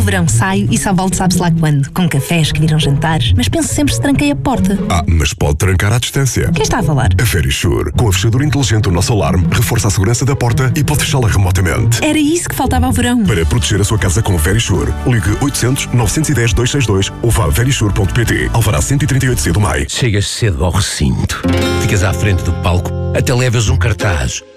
verão saio e só volto sabe-se lá quando, com cafés que viram jantares, mas penso sempre se tranquei a porta. Mas pode trancar à distância. Quem está a falar? A Verisure. Com a fechadura inteligente do nosso alarme, reforça a segurança da porta e pode fechá-la remotamente. Era isso que faltava ao verão. Para proteger a sua casa com Verisure, ligue 800 910 262 ou vá a verisure.pt. Alvará 138C do Maio. Chegas cedo ao recinto, ficas à frente do palco, até levas um cartaz.